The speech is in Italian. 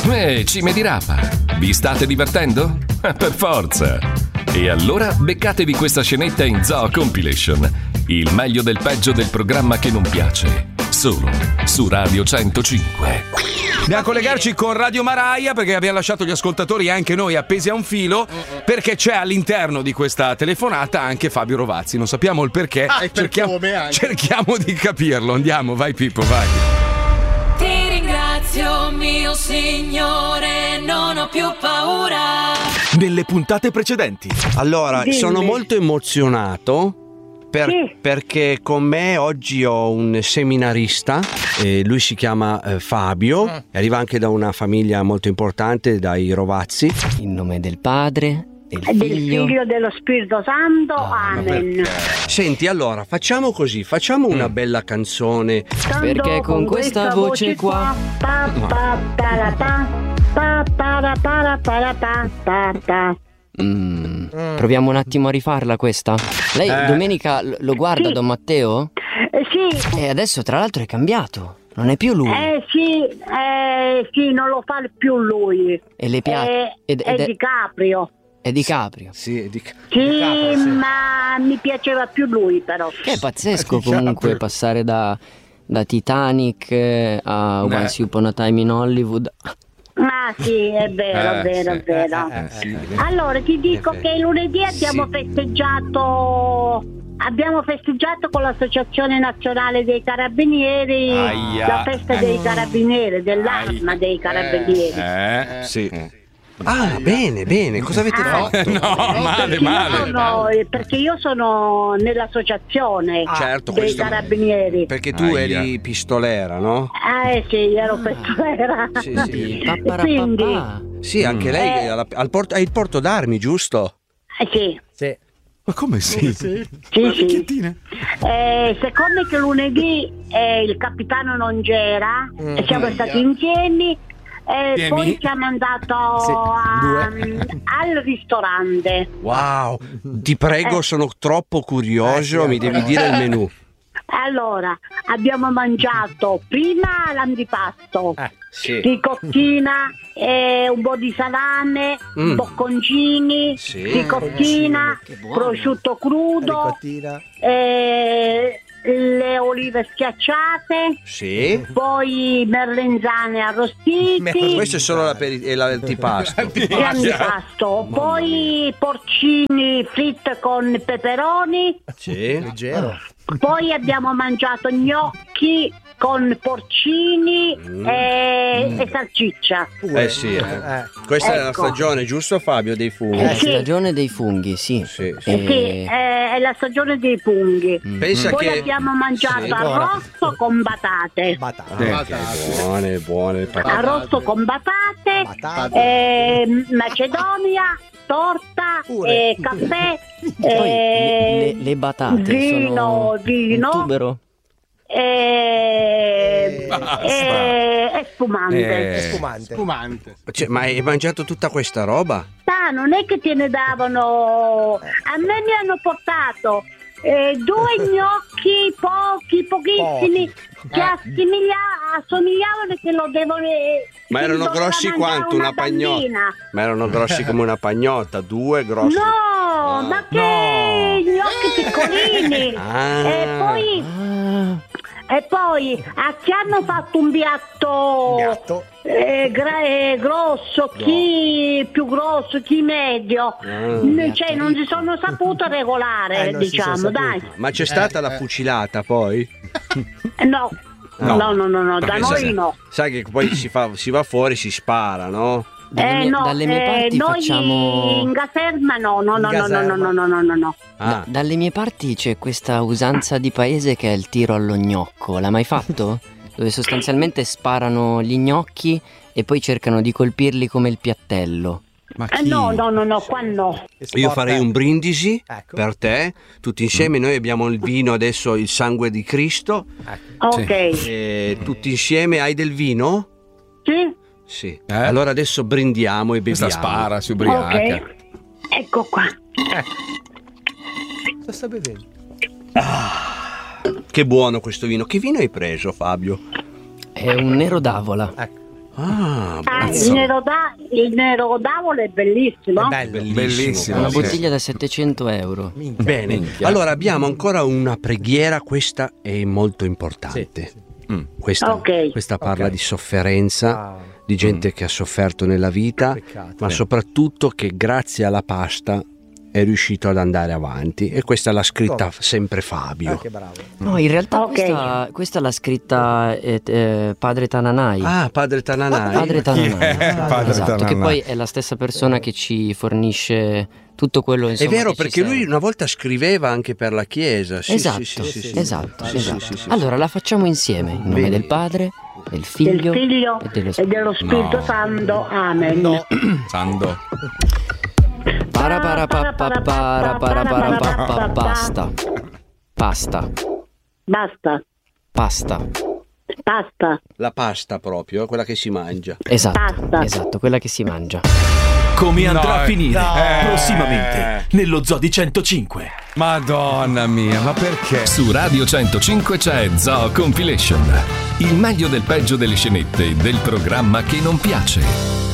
Cime di Rapa, vi state divertendo? Per forza! E allora beccatevi questa scenetta in Zoo Compilation, il meglio del peggio del programma che non piace, solo su Radio 105. Andiamo a collegarci con Radio Maraia perché abbiamo lasciato gli ascoltatori anche noi appesi a un filo, perché c'è all'interno di questa telefonata anche Fabio Rovazzi. Non sappiamo il perché, cerchiamo di capirlo. Andiamo, vai Pippo, vai. Ti ringrazio mio Signore, non ho più paura. Nelle puntate precedenti. Allora, sono molto emozionato perché con me oggi ho un seminarista, lui si chiama Fabio, arriva anche da una famiglia molto importante, dai Rovazzi. In nome del Padre, del Figlio, dello Spirito Santo, amen. Senti, allora, facciamo così, facciamo una bella canzone. perché con questa voce qua proviamo un attimo a rifarla questa. Lei domenica lo guarda, Don Matteo? Sì. E adesso tra l'altro è cambiato, non è più lui. Sì, non lo fa più lui. E le piace? È di Caprio. È di Caprio. Sì, ma mi piaceva più lui però. Che è pazzesco comunque passare da Titanic a Once Upon a Time in Hollywood. Ah sì, è vero, è vero. Allora ti dico che lunedì abbiamo festeggiato con l'Associazione Nazionale dei Carabinieri la festa dei Carabinieri, dell'arma dei Carabinieri. Sì. Ah, bene, cosa avete fatto? No, male. Perché io sono nell'associazione dei Carabinieri. Perché tu eri pistolera, no? Sì, ero pistolera. Sì. Quindi, sì, anche lei hai il porto d'armi, giusto? sì. Ma come sì? Sì. Siccome che lunedì il capitano non c'era, siamo stati insieme. Poi siamo andati al ristorante. Wow, ti prego, sono troppo curioso, mi devi dire il menù. Allora, abbiamo mangiato prima l'antipasto, ricottina, un po' di salame, bocconcini, ricottina, prosciutto crudo, le olive schiacciate, poi merlenzane arrostiti. Questo è solo l'antipasto. L'antipasto. Poi porcini fritti con peperoni. Leggero. Poi abbiamo mangiato gnocchi con porcini e salsiccia. Questa è la stagione, giusto Fabio, dei funghi? È la stagione dei funghi, sì. È la stagione dei funghi. Pensa Poi che abbiamo mangiato arrosto con patate. Buone patate. Arrosto con patate. Macedonia, torta, caffè, le batate vino, un tubero. E spumante. Cioè, ma hai mangiato tutta questa roba? Non è che te ne davano. A me mi hanno portato 2 gnocchi pochissimi che assomigliavano che lo devono. Ma erano grossi quanto una pagnotta? Ma erano grossi come una pagnotta, 2 grossi. No, ma che gnocchi piccolini. E poi ci hanno fatto un piatto grosso, chi più grosso, chi medio. Cioè non si sono saputo regolare, diciamo, dai. Ma c'è stata la fucilata poi? No, da noi no. Sai che poi si va fuori, si spara, no? Dalle mie parti noi facciamo in caserma no. Dalle mie parti c'è questa usanza di paese che è il tiro allo gnocco. L'ha mai fatto? Dove sostanzialmente sparano gli gnocchi e poi cercano di colpirli come il piattello. Ma chi? No, qua no. Io farei un brindisi per te, tutti insieme. Noi abbiamo il vino adesso, il sangue di Cristo. Ok. Tutti insieme. Hai del vino? Sì. Allora adesso brindiamo e beviamo. Questa spara, si ubriaca. Ok. Ecco qua. Cosa sta bevendo? Che buono questo vino. Che vino hai preso, Fabio? È un nero d'Avola. il nero d'avola è bellissimo. Bellissimo. Una bottiglia da 700 euro. Bene, allora abbiamo ancora una preghiera, questa è molto importante. Questa parla di sofferenza, di gente che ha sofferto nella vita, ma soprattutto che grazie alla pasta è riuscito ad andare avanti, e questa l'ha scritta sempre Fabio. No, in realtà questa l'ha scritta Padre Tananai. Padre Tananai. Padre Tananai. Padre Esatto, Tananai. che poi è la stessa persona che ci fornisce tutto quello, insomma, È vero, che ci perché lui serve. una volta scriveva anche per la Chiesa. Esatto. Allora la facciamo insieme, in nome del Padre, del Figlio, e dello e dello Spirito Santo. Amen. Sando. Pasta. La pasta proprio, quella che si mangia. Esatto, quella che si mangia. Come andrà a finire prossimamente nello Zoo di 105. Madonna mia, ma perché? Su Radio 105 c'è Zoo Compilation, il meglio del peggio delle scenette del programma che non piace.